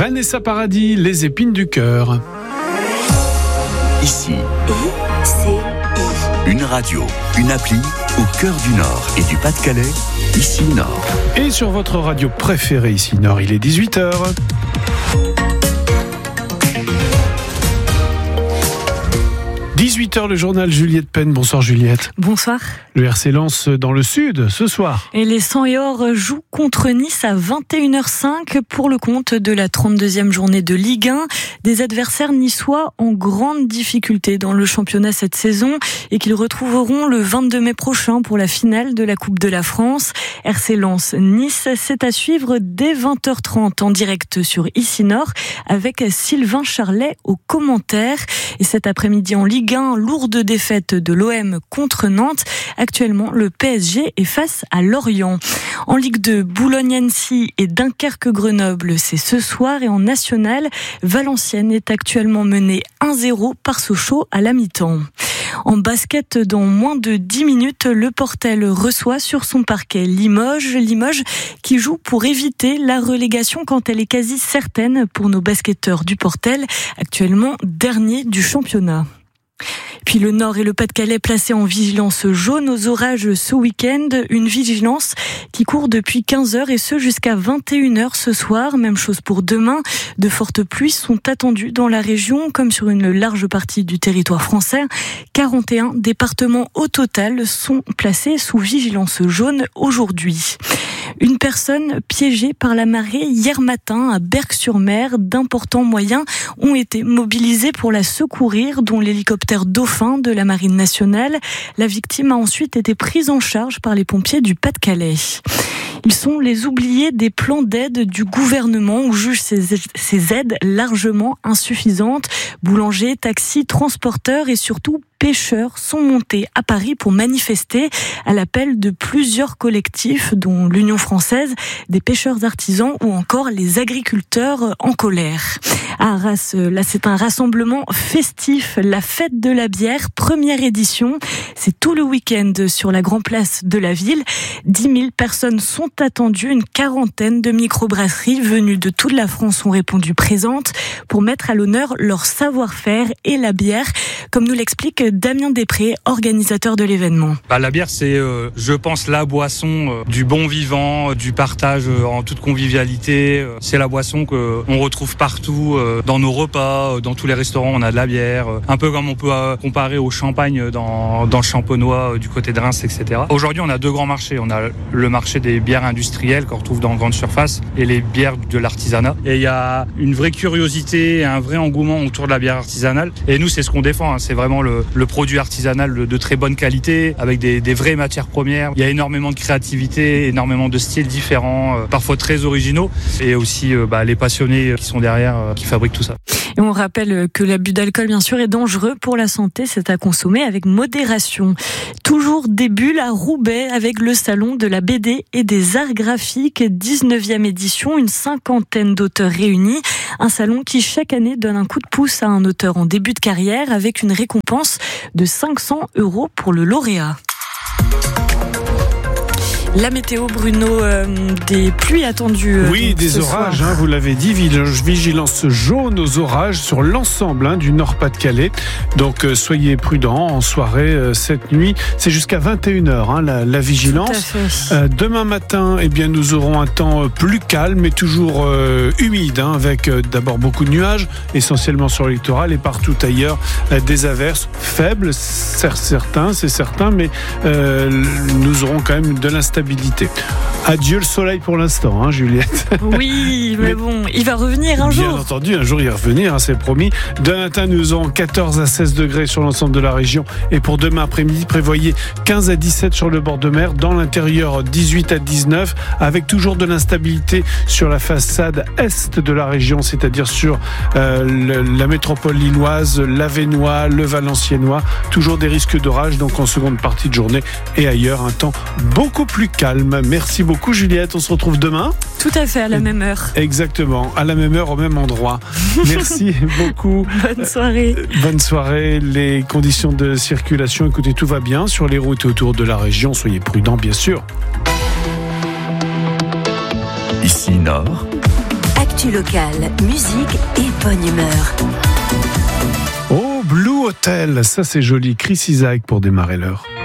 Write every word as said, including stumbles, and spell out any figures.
Vanessa Paradis, les épines du cœur. Ici, I C I. une radio, une appli au cœur du Nord et du Pas-de-Calais, Ici Nord. Et sur votre radio préférée, Ici Nord, il est dix-huit heures. dix-huit heures, le journal Juliette Penn. Bonsoir Juliette. Bonsoir. Le R C Lens dans le sud ce soir. Et les Sang et Or jouent contre Nice à vingt et une heures cinq pour le compte de la trente-deuxième journée de Ligue un. Des adversaires niçois en grande difficulté dans le championnat cette saison et qu'ils retrouveront le vingt-deux mai prochain pour la finale de la Coupe de la France. R C Lens Nice, c'est à suivre dès vingt heures trente en direct sur Ici Nord avec Sylvain Charlet aux commentaires. Et cet après-midi en Ligue un, lourde défaite de l'O M contre Nantes. Actuellement, le P S G est face à Lorient. En Ligue deux, Boulogne-Annecy et Dunkerque-Grenoble, c'est ce soir. Et en National, Valenciennes est actuellement menée un zéro par Sochaux à la mi-temps. En basket, dans moins de dix minutes, le Portel reçoit sur son parquet Limoges. Limoges qui joue pour éviter la relégation quand elle est quasi certaine pour nos basketteurs du Portel, actuellement dernier du championnat. Puis le Nord et le Pas-de-Calais placés en vigilance jaune aux orages ce week-end. Une vigilance qui court depuis quinze heures et ce jusqu'à vingt et une heures ce soir. Même chose pour demain. De fortes pluies sont attendues dans la région comme sur une large partie du territoire français. quarante et un départements au total sont placés sous vigilance jaune aujourd'hui. Une personne piégée par la marée hier matin à Berck-sur-Mer. D'importants moyens ont été mobilisés pour la secourir, dont l'hélicoptère Dauphin de la Marine nationale. La victime a ensuite été prise en charge par les pompiers du Pas-de-Calais. Ils sont les oubliés des plans d'aide du gouvernement. On juge ces, ces aides largement insuffisantes. Boulangers, taxis, transporteurs et surtout pêcheurs sont montés à Paris pour manifester à l'appel de plusieurs collectifs, dont l'Union française, des pêcheurs artisans ou encore les agriculteurs en colère. À Arras, là c'est un rassemblement festif, la fête de la bière, première édition. C'est tout le week-end sur la grande place de la ville. dix mille personnes sont attendues, une quarantaine de microbrasseries venues de toute la France ont répondu présentes pour mettre à l'honneur leur savoir-faire et la bière, comme nous l'explique Damien Després, organisateur de l'événement. Bah, la bière, c'est, euh, je pense, la boisson euh, du bon vivant, euh, du partage euh, en toute convivialité. Euh, c'est la boisson qu'on retrouve partout, euh, dans nos repas, euh, dans tous les restaurants, on a de la bière. Euh, un peu comme on peut euh, comparer au champagne dans, dans le Champenois, euh, du côté de Reims, et cetera. Aujourd'hui, on a deux grands marchés. On a le marché des bières industrielles qu'on retrouve dans grande surface et les bières de l'artisanat. Et il y a une vraie curiosité, un vrai engouement autour de la bière artisanale. Et nous, c'est ce qu'on défend. Hein. C'est vraiment le, le produit artisanal de, de très bonne qualité, avec des, des vraies matières premières. Il y a énormément de créativité, énormément de styles différents, euh, parfois très originaux. Et aussi euh, bah, les passionnés qui sont derrière, euh, qui fabriquent tout ça. Et on rappelle que l'abus d'alcool, bien sûr, est dangereux pour la santé. C'est à consommer avec modération. Toujours des bulles à Roubaix avec le salon de la B D et des arts graphiques, dix-neuvième édition, une cinquantaine d'auteurs réunis. Un salon qui, chaque année, donne un coup de pouce à un auteur en début de carrière avec une récompense de cinq cents euros pour le lauréat. La météo, Bruno, euh, des pluies attendues. Euh, oui, des orages, hein, vous l'avez dit, vigilance jaune aux orages sur l'ensemble hein, du Nord-Pas-de-Calais. Donc euh, soyez prudents en soirée euh, cette nuit. C'est jusqu'à vingt et une heures hein, la, la vigilance. Euh, demain matin, eh bien, nous aurons un temps plus calme, mais toujours euh, humide, hein, avec euh, d'abord beaucoup de nuages, essentiellement sur le littoral et partout ailleurs, euh, des averses faibles, certains, c'est certain, mais euh, nous aurons quand même de l'instabilité. Adieu le soleil pour l'instant, hein, Juliette. Oui, mais, mais bon, il va revenir un bien jour. Bien entendu, un jour il va revenir, hein, c'est promis. Demain matin, nous aurons quatorze à seize degrés sur l'ensemble de la région. Et pour demain après-midi, prévoyez quinze à dix-sept sur le bord de mer. Dans l'intérieur, dix-huit à dix-neuf, avec toujours de l'instabilité sur la façade est de la région, c'est-à-dire sur euh, le, la métropole lilloise, l'Avesnois, le Valenciennois. Toujours des risques d'orage, donc en seconde partie de journée et ailleurs, un temps beaucoup plus calme. Merci beaucoup Juliette, on se retrouve demain. Tout à fait, à la même heure. Exactement, à la même heure, au même endroit. Merci beaucoup. Bonne soirée. Bonne soirée. Les conditions de circulation, écoutez, tout va bien sur les routes autour de la région. Soyez prudents, bien sûr. Ici Nord. Actu locale, musique et bonne humeur. Oh, Blue Hotel, ça c'est joli. Chris Isaak pour démarrer l'heure.